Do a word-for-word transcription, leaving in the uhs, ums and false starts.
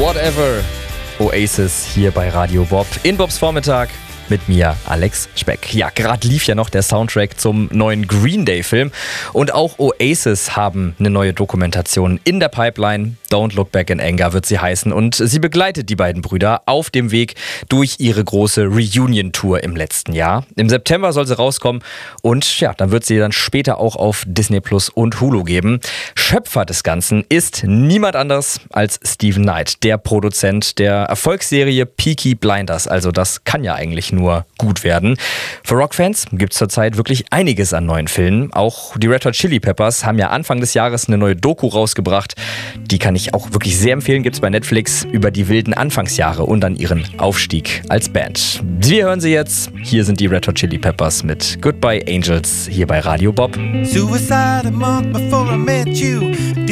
Whatever. Oasis hier bei Radio Bob. In Bobs Vormittag mit mir, Alex Speck. Ja, gerade lief ja noch der Soundtrack zum neuen Green Day-Film. Und auch Oasis haben eine neue Dokumentation in der Pipeline. Don't Look Back in Anger wird sie heißen. Und sie begleitet die beiden Brüder auf dem Weg durch ihre große Reunion-Tour im letzten Jahr. Im September soll sie rauskommen. Und ja, dann wird sie dann später auch auf Disney Plus und Hulu geben. Schöpfer des Ganzen ist niemand anderes als Steven Knight, der Produzent der Erfolgsserie Peaky Blinders. Also das kann ja eigentlich nur gut werden. Für Rockfans gibt es zurzeit wirklich einiges an neuen Filmen. Auch die Red Hot Chili Peppers haben ja Anfang des Jahres eine neue Doku rausgebracht. Die kann ich auch wirklich sehr empfehlen. Gibt es bei Netflix über die wilden Anfangsjahre und dann ihren Aufstieg als Band. Wir hören sie jetzt. Hier sind die Red Hot Chili Peppers mit Goodbye Angels hier bei Radio Bob. Suicide a month before I met you.